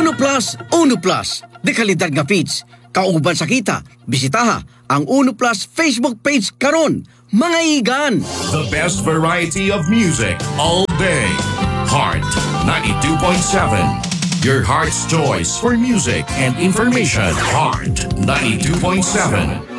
Uno Plus, de kalidad nga feeds. Kauban sa kita, bisitaha ang Uno Plus Facebook page karon. Mga igan! The best variety of music all day. Heart 92.7. Your heart's choice for music and information. Heart 92.7.